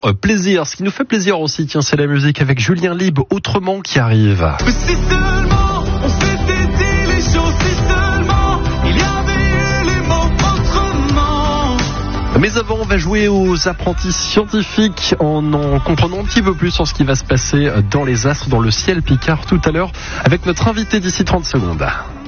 Plaisir, ce qui nous fait plaisir aussi, tiens, c'est la musique avec Julien Libre, Autrement, qui arrive. Mais si seulement on s'était dit les choses, si seulement il y avait eu les mots autrement. Mais avant, on va jouer aux apprentis scientifiques en comprenant un petit peu plus sur ce qui va se passer dans les astres, dans le ciel Picard tout à l'heure, avec notre invité d'ici 30 secondes.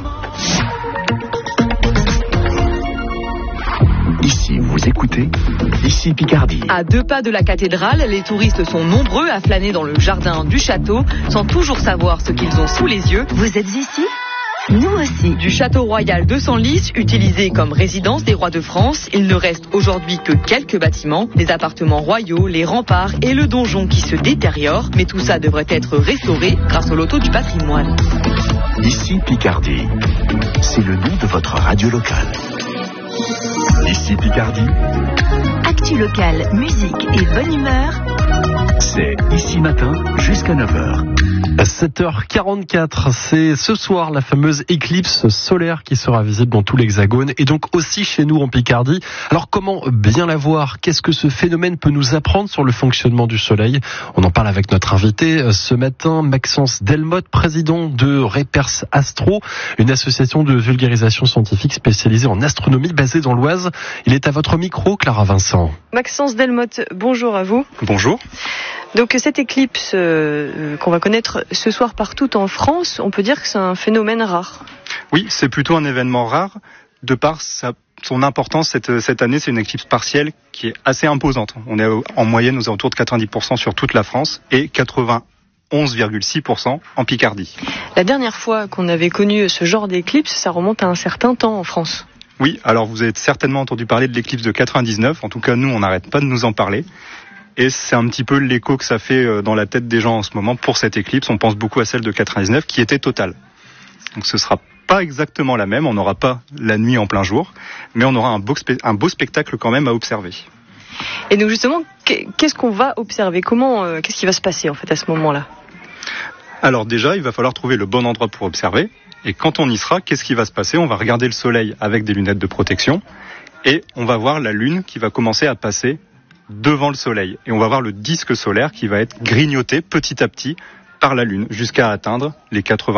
Ici, vous écoutez, ici Picardie. À 2 pas de la cathédrale, les touristes sont nombreux à flâner dans le jardin du château, sans toujours savoir ce qu'ils ont sous les yeux. Vous êtes ici ? Nous aussi. Du château royal de Senlis, utilisé comme résidence des rois de France, il ne reste aujourd'hui que quelques bâtiments, les appartements royaux, les remparts et le donjon qui se détériorent. Mais tout ça devrait être restauré grâce au loto du patrimoine. Ici Picardie. C'est le nom de votre radio locale. Ici Picardie. Actu locale, musique et bonne humeur. C'est ici matin jusqu'à 9h. 7h44, c'est ce soir la fameuse éclipse solaire qui sera visible dans tout l'Hexagone et donc aussi chez nous en Picardie. Alors comment bien la voir ? Qu'est-ce que ce phénomène peut nous apprendre sur le fonctionnement du soleil ? On en parle avec notre invité ce matin, Maxence Delmotte, président de Repers Astro, une association de vulgarisation scientifique spécialisée en astronomie basée dans l'Oise. Il est à votre micro, Clara Vincent. Maxence Delmotte, bonjour à vous. Bonjour. Donc cette éclipse qu'on va connaître ce soir partout en France, on peut dire que c'est un phénomène rare. Oui, c'est plutôt un événement rare. De par son importance, cette année, c'est une éclipse partielle qui est assez imposante. On est en moyenne aux alentours de 90% sur toute la France et 91,6% en Picardie. La dernière fois qu'on avait connu ce genre d'éclipse, ça remonte à un certain temps en France. Oui, alors vous avez certainement entendu parler de l'éclipse de 99. En tout cas, nous, on n'arrête pas de nous en parler. Et c'est un petit peu l'écho que ça fait dans la tête des gens en ce moment pour cette éclipse. On pense beaucoup à celle de 99 qui était totale. Donc ce sera pas exactement la même. On n'aura pas la nuit en plein jour, mais on aura un beau spectacle quand même à observer. Et donc justement, qu'est-ce qu'on va observer ? Qu'est-ce qui va se passer en fait à ce moment-là ? Alors déjà, il va falloir trouver le bon endroit pour observer. Et quand on y sera, qu'est-ce qui va se passer ? On va regarder le soleil avec des lunettes de protection et on va voir la lune qui va commencer à passer devant le soleil. Et on va voir le disque solaire qui va être grignoté petit à petit par la lune jusqu'à atteindre les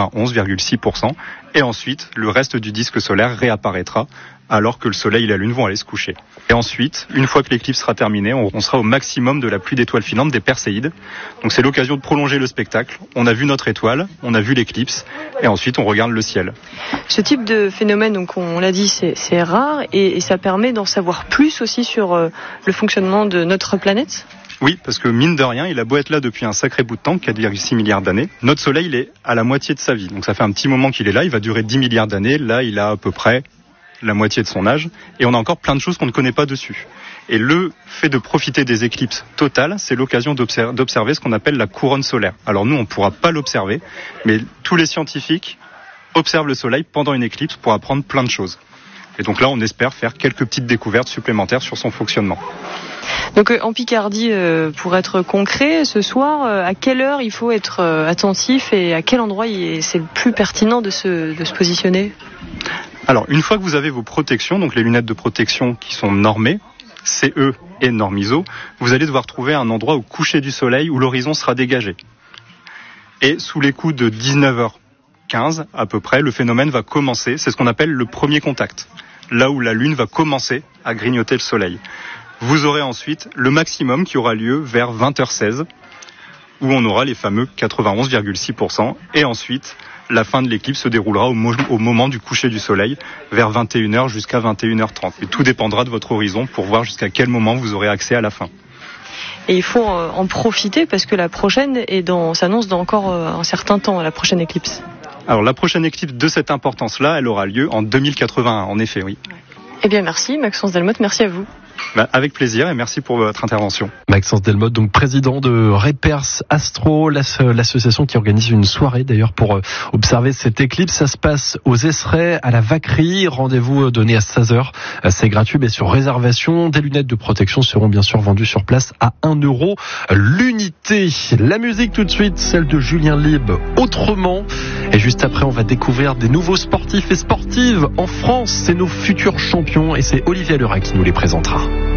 91,6%. Et ensuite, le reste du disque solaire réapparaîtra alors que le soleil et la lune vont aller se coucher. Et ensuite, une fois que l'éclipse sera terminée, on sera au maximum de la pluie d'étoiles filantes des Perséides. Donc c'est l'occasion de prolonger le spectacle. On a vu notre étoile, on a vu l'éclipse et ensuite on regarde le ciel. Ce type de phénomène, donc on l'a dit, c'est rare et ça permet d'en savoir plus aussi sur le fonctionnement de notre planète ? Oui, parce que mine de rien, il a beau être là depuis un sacré bout de temps, 4,6 milliards d'années. Notre soleil, il est à la moitié de sa vie. Donc ça fait un petit moment qu'il est là, il va durer 10 milliards d'années. Là, il a à peu près la moitié de son âge. Et on a encore plein de choses qu'on ne connaît pas dessus. Et le fait de profiter des éclipses totales, c'est l'occasion d'observer ce qu'on appelle la couronne solaire. Alors nous, on ne pourra pas l'observer, mais tous les scientifiques observent le soleil pendant une éclipse pour apprendre plein de choses. Et donc là, on espère faire quelques petites découvertes supplémentaires sur son fonctionnement. Donc en Picardie, pour être concret, ce soir, à quelle heure il faut être attentif et à quel endroit c'est le plus pertinent de se positionner ? Alors, une fois que vous avez vos protections, donc les lunettes de protection qui sont normées, CE et norme ISO, vous allez devoir trouver un endroit au coucher du soleil où l'horizon sera dégagé. Et sous les coups de 19h15 à peu près, le phénomène va commencer, c'est ce qu'on appelle le premier contact, là où la lune va commencer à grignoter le soleil. Vous aurez ensuite le maximum qui aura lieu vers 20h16, où on aura les fameux 91,6%, et ensuite la fin de l'éclipse se déroulera au moment du coucher du soleil, vers 21h jusqu'à 21h30. Et tout dépendra de votre horizon pour voir jusqu'à quel moment vous aurez accès à la fin. Et il faut en profiter parce que la prochaine s'annonce dans encore un certain temps, la prochaine éclipse. Alors la prochaine éclipse de cette importance-là, elle aura lieu en 2081, en effet, oui. Eh bien merci Maxence Delmotte, merci à vous. Avec plaisir et merci pour votre intervention. Maxence Delmotte, donc président de Repers Astro, l'association qui organise une soirée d'ailleurs pour observer cette éclipse. Ça se passe aux Esserets, à la Vacquerie. Rendez-vous donné à 16h. C'est gratuit mais sur réservation. Des lunettes de protection seront bien sûr vendues sur place à 1 € l'unité. La musique tout de suite, celle de Julien Libre, Autrement. Et juste après, on va découvrir des nouveaux sportifs et sportives en France. C'est nos futurs champions et c'est Olivia Leray qui nous les présentera.